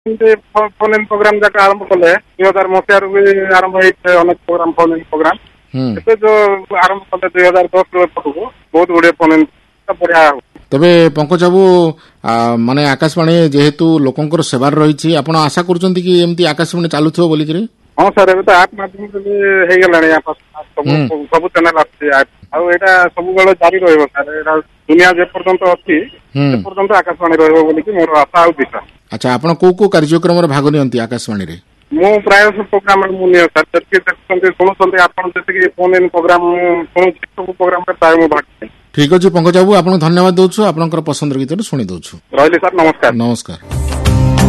Phone in programme जाक आरंभ कले 2000 मसीह भी आरंभ होते अनेक प्रोग्राम फोन इन प्रोग्राम जो आरंभ कले 2010 पटक बहुत गुड़े फोन इन बढ़िया। तबे पंकज बाबू माने आकाशवाणी जेहेतु लोकंकर सेवार रही आपण आशा करछंती कि एमती आकाशवाणी चालुथो बोली करी। हाँ सर एबे तो ऐप माध्यम से भी हे गलानी सब चैनल आछि ऐप आ एटा सब बेले जारी रहइबो सर एटा दुनिया जे पर्यंत अछि से पर्यंत आकाशवाणी रहइबो बोली कि मोर आशा आ विश्वास। अच्छा आपण को कार्यक्रम रे भाग नियंती आकाशवाणी रे? मु प्राय सब प्रोग्राम रे मु निय सर जति देखछंती सुनुछंती आपण जति फोन इन प्रोग्राम सुनुछि सब प्रोग्राम रे प्राय मु भाग। ठीक अछि पंकज बाबू आपण धन्यवाद दउछु आपनकर पसंद गीत शुणी दउछु। रहली सर नमस्कार। नमस्कार।